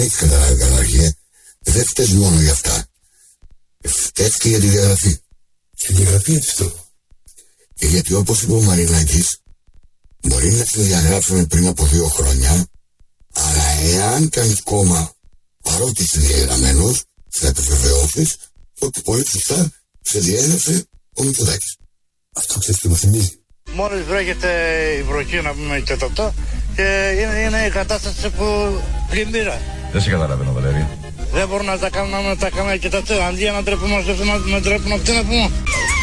Έχεις καταλάβει καταρχήν. Δεν φταίς μόνο για αυτά. Φταίς και για τη διαγραφή. Και τη διαγραφή έτσι φταίω. Και γιατί όπως είπε ο Μαρινάκης, μπορεί να σε διαγράψουμε πριν από 2 χρόνια, αλλά εάν κάνεις κόμμα παρότι είσαι διαγραμμένος, θα επιβεβαιώσεις ότι πολύ σωστά σε διέγραψε ο Μητσοτάκης. Αυτό ξέρεις τι μου θυμίζει. Μόλις βρέχεται η βροχή να πούμε και αυτό και είναι η κατάσταση που πλημμύρα. Δεν σε καταλαβαίνω, Βαλέρη. Δεν μπορούν να τα κάνουμε και τα τσέρα. Αντί να τρέπουμε να τρέπουν αυτοί να πούμε.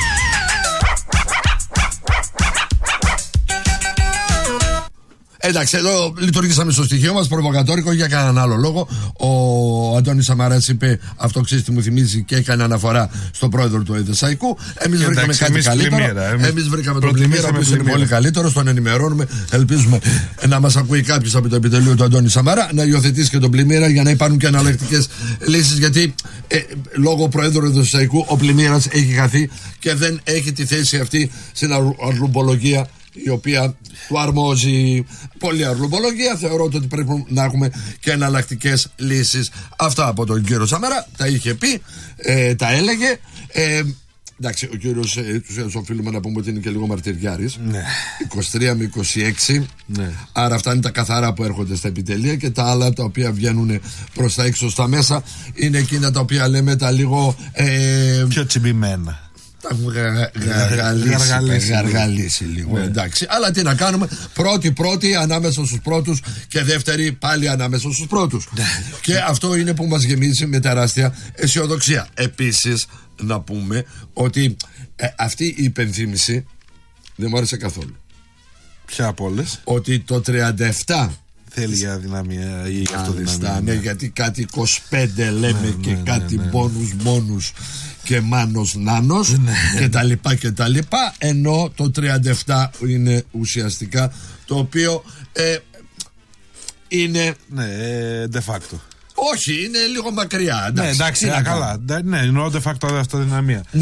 Εντάξει, εδώ λειτουργήσαμε στο στοιχείο μας, προβοκατόρικο για κανέναν άλλο λόγο. Ο Αντώνης Σαμαράς είπε αυτό, ξέρεις τι μου θυμίζει, και έκανε αναφορά στον πρόεδρο του ΕΔΕΣΑΙΚΟΥ. Εμείς βρήκαμε κάτι καλύτερο. Εμείς βρήκαμε τον Πλημμύρα που είναι πολύ καλύτερο. Τον ενημερώνουμε. Ελπίζουμε να μας ακούει κάποιος από το επιτελείο του Αντώνη Σαμαρά, να υιοθετήσει και τον Πλημμύρα για να υπάρχουν και εναλλακτικές λύσεις. Γιατί λόγω πρόεδρου του ΕΔΕΣΑΙΚΟΥ ο Πλημμύρας έχει χαθεί και δεν έχει τη θέση αυτή στην αρλουμπολογία, η οποία του αρμόζει. Πολλή αρλουμπολογία. Θεωρώ ότι πρέπει να έχουμε και εναλλακτικές λύσεις. Αυτά από τον κύριο Σαμαρά. Τα είχε πει, τα έλεγε. Εντάξει, ο κύριος τους οφείλουμε να πούμε ότι είναι και λίγο μαρτυριάρης. Ναι. 23 με 26. Ναι. Άρα αυτά είναι τα καθαρά που έρχονται στα επιτελεία, και τα άλλα τα οποία βγαίνουν προς τα έξω στα μέσα είναι εκείνα τα οποία λέμε τα λίγο πιο τσιμπημένα. Τα έχουμε γαργαλίσει λίγο, ναι. Εντάξει. Αλλά τι να κάνουμε, πρώτη ανάμεσα στους πρώτους και δεύτερη πάλι ανάμεσα στους πρώτους. Και αυτό είναι που μας γεμίζει με τεράστια αισιοδοξία. Επίσης να πούμε ότι αυτή η υπενθύμηση δεν μου άρεσε καθόλου. Ποια από όλες? Ότι το 37 θέλει για δυναμία ή αυτοδυναμία. Ναι, γιατί κάτι 25 λέμε, και κάτι μπόνους και μάνος νάνος και τα λοιπά, ενώ το 37 είναι ουσιαστικά το οποίο είναι de facto. Όχι, είναι λίγο μακριά. Εντάξει, καλά. Ναι, εννοώ de facto αυτοδυναμία.